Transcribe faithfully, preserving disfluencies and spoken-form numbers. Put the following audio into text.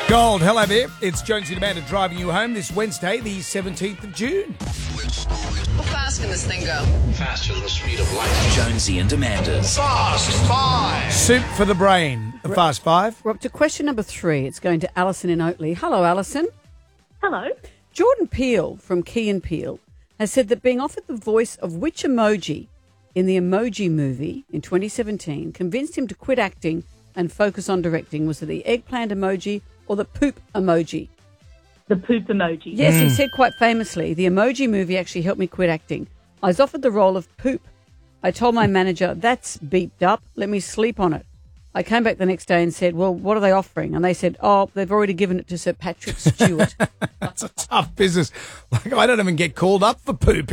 Gold, hello there. It's Jonesy and Amanda driving you home this Wednesday, the seventeenth of June. How fast can this thing go? Faster than the speed of light. Jonesy and Amanda's Fast Five. Soup for the brain. The Fast Five. We're up to question number three. It's going to Alison in Oatley. Hello, Alison. Hello. Jordan Peele from Key and Peele has said that being offered the voice of which emoji in the Emoji Movie in twenty seventeen convinced him to quit acting and focus on directing. Was it the eggplant emoji or the poop emoji? The poop emoji. Yes, he said quite famously, the Emoji Movie actually helped me quit acting. I was offered the role of poop. I told my manager, that's beeped up. Let me sleep on it. I came back the next day and said, well, what are they offering? And they said, oh, they've already given it to Sir Patrick Stewart. That's a tough business. Like, I don't even get called up for poop